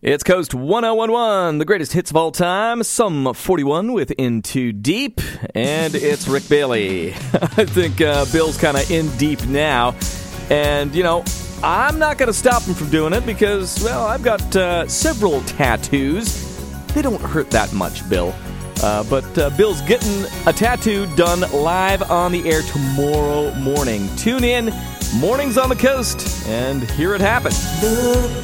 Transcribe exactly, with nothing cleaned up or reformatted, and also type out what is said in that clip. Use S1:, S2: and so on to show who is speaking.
S1: It's Coast one oh one one, the greatest hits of all time, some forty-one with In Too Deep, and it's Rick Bailey. I think uh, Bill's kind of in deep now, and, you know, I'm not going to stop him from doing it because, well, I've got uh, several tattoos. They don't hurt that much, Bill. Uh, but uh, Bill's getting a tattoo done live on the air tomorrow morning. Tune in, Mornings on the Coast, and hear it happen.
S2: Look